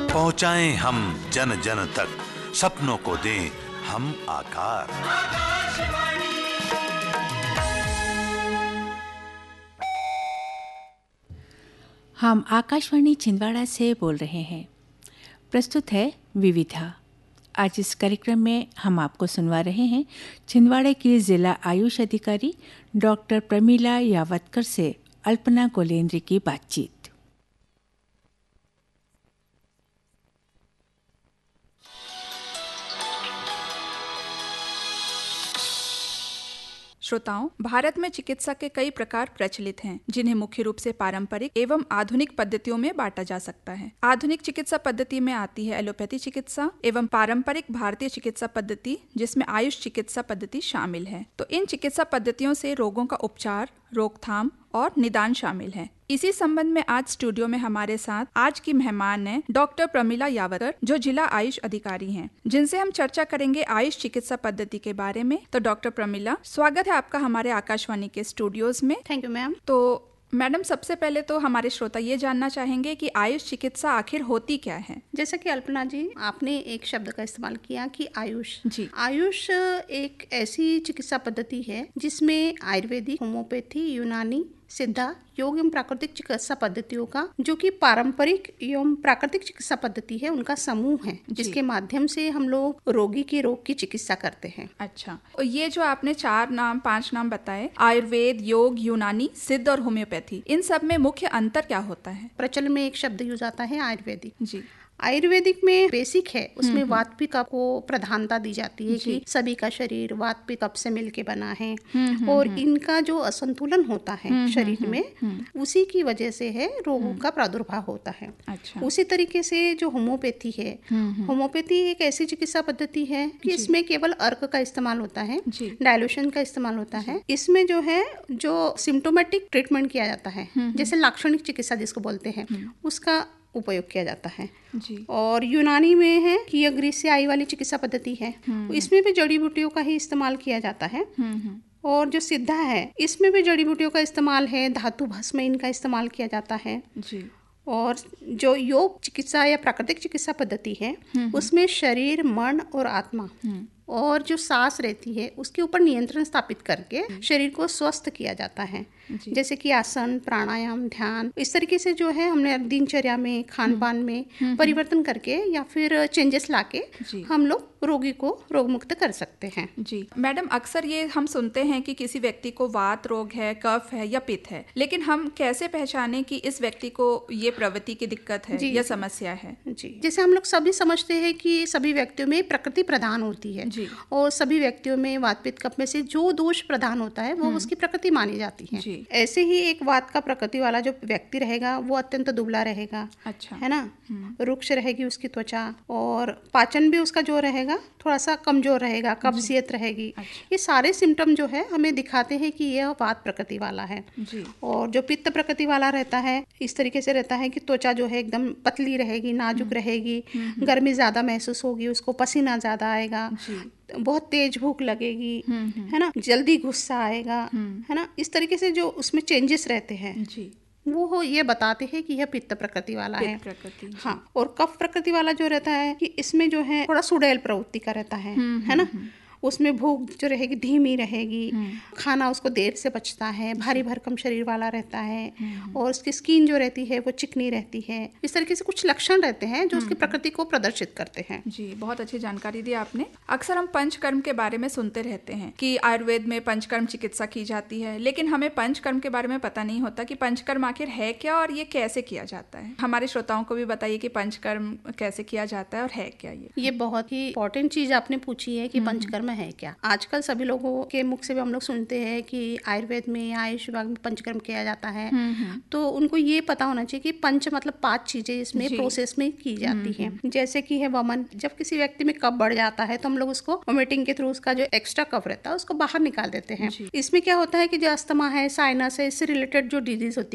पहुंचाएं हम जन जन तक, सपनों को दें हम आकार। हम आकाशवाणी छिंदवाड़ा से बोल रहे हैं। प्रस्तुत है विविधा। आज इस कार्यक्रम में हम आपको सुनवा रहे हैं छिंदवाड़े की जिला आयुष अधिकारी डॉक्टर प्रमीला यावतकर से अल्पना गोलेंद्र की बातचीत। श्रोताओं, भारत में चिकित्सा के कई प्रकार प्रचलित हैं, जिन्हें मुख्य रूप से पारंपरिक एवं आधुनिक पद्धतियों में बांटा जा सकता है। आधुनिक चिकित्सा पद्धति में आती है एलोपैथी चिकित्सा एवं पारंपरिक भारतीय चिकित्सा पद्धति, जिसमें आयुष चिकित्सा पद्धति शामिल है। तो इन चिकित्सा पद्धतियों से रोगों का उपचार, रोकथाम और निदान शामिल है। इसी संबंध में आज स्टूडियो में हमारे साथ आज की मेहमान है डॉक्टर प्रमीला यावतकर, जो जिला आयुष अधिकारी हैं, जिनसे हम चर्चा करेंगे आयुष चिकित्सा पद्धति के बारे में। तो डॉक्टर प्रमीला, स्वागत है आपका हमारे आकाशवाणी के स्टूडियोज में। Thank you ma'am. तो मैडम, सबसे पहले तो हमारे श्रोता ये जानना चाहेंगे कि आयुष चिकित्सा आखिर होती क्या है। जैसा कि अल्पना जी, आपने एक शब्द का इस्तेमाल किया कि आयुष। जी। आयुष एक ऐसी चिकित्सा पद्धति है जिसमें आयुर्वेदिक, होम्योपैथी, यूनानी, सिद्धा, योग एवं प्राकृतिक चिकित्सा पद्धतियों का, जो कि पारंपरिक एवं प्राकृतिक चिकित्सा पद्धति है, उनका समूह है, जिसके माध्यम से हम लोग रोगी के रोग की चिकित्सा करते हैं। अच्छा, और ये जो आपने 5 नाम बताए, आयुर्वेद, योग, यूनानी, सिद्ध और होम्योपैथी, इन सब में मुख्य अंतर क्या होता है? प्रचलन में एक शब्द यूज आता है आयुर्वेदिक। जी। आयुर्वेदिक में बेसिक है, उसमें वात पित्त को प्रधानता दी जाती है कि सभी का शरीर वात पित्त कफ से मिलके बना है और इनका जो असंतुलन होता है शरीर में, उसी की वजह से है रोगों का प्रादुर्भाव होता है। अच्छा। उसी तरीके से जो होम्योपैथी है, होम्योपैथी एक ऐसी चिकित्सा पद्धति है कि इसमें केवल अर्क का इस्तेमाल होता है, डायल्यूशन का इस्तेमाल होता है। इसमें जो है जो सिम्टोमेटिक ट्रीटमेंट किया जाता है, जैसे लाक्षणिक चिकित्सा जिसको बोलते हैं, उसका उपयोग किया जाता है। जी। और यूनानी में है कि यह ग्रीस से आई वाली चिकित्सा पद्धति है, इसमें भी जड़ी बूटियों का ही इस्तेमाल किया जाता है। और जो सिद्धा है, इसमें भी जड़ी बूटियों का इस्तेमाल है, धातु भस्म इनका इस्तेमाल किया जाता है। जी। और जो योग चिकित्सा या प्राकृतिक चिकित्सा पद्धति है, उसमें शरीर, मन और आत्मा और जो सांस रहती है उसके ऊपर नियंत्रण स्थापित करके शरीर को स्वस्थ किया जाता है। जैसे कि आसन, प्राणायाम, ध्यान, इस तरीके से जो है हमने दिनचर्या में, खान पान में परिवर्तन करके या फिर चेंजेस लाके हम लोग रोगी को रोग मुक्त कर सकते हैं। जी मैडम, अक्सर ये हम सुनते हैं कि किसी व्यक्ति को वात रोग है, कफ है या पित्त है, लेकिन हम कैसे पहचाने कि इस व्यक्ति को ये प्रवृत्ति की दिक्कत है या समस्या है? जी, जैसे हम लोग सभी समझते हैं कि सभी व्यक्तियों में प्रकृति प्रधान होती है और सभी व्यक्तियों में वात पित्त कफ में से जो दोष प्रधान होता है वो उसकी प्रकृति मानी जाती है। ऐसे ही एक वात का प्रकृति वाला जो व्यक्ति रहेगा वो अत्यंत दुबला रहेगा। अच्छा। है ना, रुक्ष रहेगी उसकी त्वचा और पाचन भी उसका जो रहेगा थोड़ा सा कमजोर रहेगा, कब्जियत रहेगी। अच्छा। ये सारे सिम्टम जो है हमें दिखाते हैं कि यह वात प्रकृति वाला है। जी। और जो पित्त प्रकृति वाला रहता है, इस तरीके से रहता है कि त्वचा जो है एकदम पतली रहेगी, नाजुक रहेगी, गर्मी ज्यादा महसूस होगी, उसको पसीना ज्यादा आएगा, बहुत तेज भूख लगेगी, है ना, जल्दी गुस्सा आएगा, है ना, इस तरीके से जो उसमें चेंजेस रहते हैं जी, वो ये बताते हैं कि यह पित्त प्रकृति वाला है। हाँ। और कफ प्रकृति वाला जो रहता है कि इसमें जो है थोड़ा सुडैल प्रवृत्ति का रहता है ना, उसमें भूख जो रहेगी धीमी रहेगी, खाना उसको देर से पचता है, भारी भरकम शरीर वाला रहता है और उसकी स्किन जो रहती है वो चिकनी रहती है। इस तरीके से कुछ लक्षण रहते हैं जो उसकी प्रकृति को प्रदर्शित करते हैं। जी, बहुत अच्छी जानकारी दी आपने। अक्सर हम पंचकर्म के बारे में सुनते रहते हैं कि आयुर्वेद में पंचकर्म चिकित्सा की जाती है, लेकिन हमें पंचकर्म के बारे में पता नहीं होता कि पंचकर्म आखिर है क्या और ये कैसे किया जाता है। हमारे श्रोताओं को भी बताइए कि पंचकर्म कैसे किया जाता है और है क्या ये बहुत ही इंपॉर्टेंट चीज आपने पूछी है कि पंचकर्म है क्या। आजकल सभी लोगों के मुख से भी हम लोग सुनते हैं कि आयुर्वेद में, आयुष विभाग में पंचकर्म किया जाता है, तो उनको ये पता होना चाहिए कि पंच मतलब 5 चीजें इसमें प्रोसेस में की जाती हैं। जैसे कि है वमन, जब किसी व्यक्ति में कफ बढ़ जाता है तो हम लोग उसको वोमिटिंग के थ्रू उसका जो एक्स्ट्रा कफ रहता है उसको बाहर निकाल देते हैं। इसमें क्या होता है कि जो अस्थमा है, साइनस है, इससे रिलेटेड जो डिजीज होती